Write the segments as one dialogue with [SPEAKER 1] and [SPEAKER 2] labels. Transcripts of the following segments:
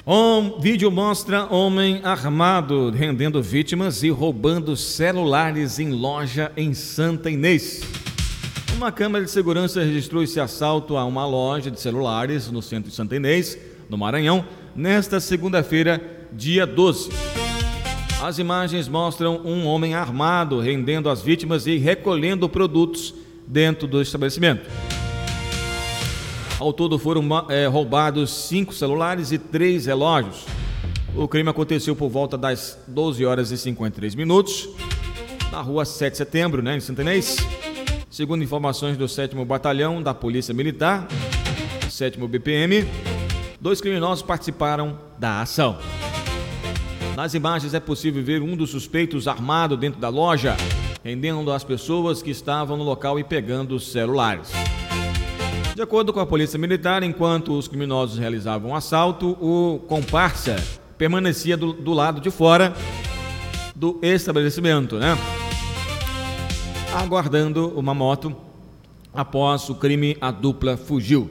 [SPEAKER 1] Vídeo mostra homem armado rendendo vítimas e roubando celulares em loja em Santa Inês. Uma câmera de segurança registrou esse assalto a uma loja de celulares no centro de Santa Inês, no Maranhão, nesta segunda-feira, dia 12. As imagens mostram um homem armado rendendo as vítimas e recolhendo produtos dentro do estabelecimento. Ao todo foram roubados 5 celulares e 3 relógios. O crime aconteceu por volta das 12 horas e 53 minutos, na rua 7 de setembro, em Santa Inês. Segundo informações do 7º Batalhão da Polícia Militar, 7º BPM, 2 criminosos participaram da ação. Nas imagens é possível ver um dos suspeitos armado dentro da loja, rendendo as pessoas que estavam no local e pegando os celulares. De acordo com a Polícia Militar, enquanto os criminosos realizavam o assalto, o comparsa permanecia do lado de fora do estabelecimento, aguardando uma moto. Após o crime, a dupla fugiu.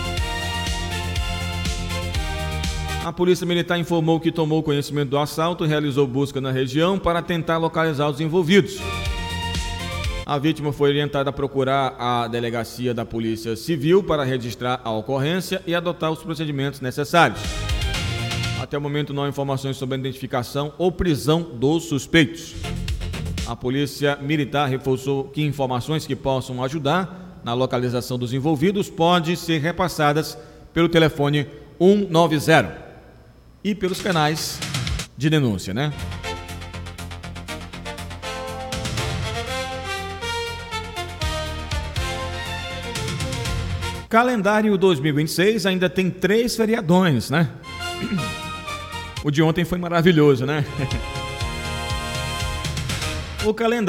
[SPEAKER 1] A Polícia Militar informou que tomou conhecimento do assalto e realizou busca na região para tentar localizar os envolvidos. A vítima foi orientada a procurar a delegacia da Polícia Civil para registrar a ocorrência e adotar os procedimentos necessários. Até o momento não há informações sobre a identificação ou prisão dos suspeitos. A Polícia Militar reforçou que informações que possam ajudar na localização dos envolvidos podem ser repassadas pelo telefone 190 e pelos canais de denúncia, Calendário 2026 ainda tem 3 feriadões, O de ontem foi maravilhoso, O calendário